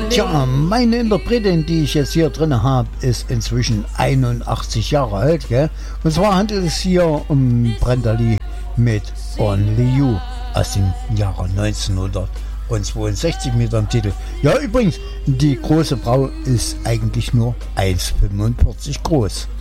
Tja, meine Interpretin, die ich jetzt hier drin habe, ist inzwischen 81 Jahre alt, gell? Und zwar handelt es hier um Brenda Lee mit Only You aus dem Jahre 1962 mit dem Titel. Ja, übrigens, die große Frau ist eigentlich nur 1,45 groß.